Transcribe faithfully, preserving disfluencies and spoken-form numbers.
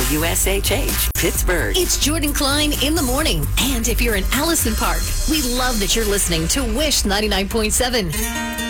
W S H H, Pittsburgh. It's Jordan Klein in the morning. And if you're in Allison Park, we love that you're listening to Wish ninety-nine point seven.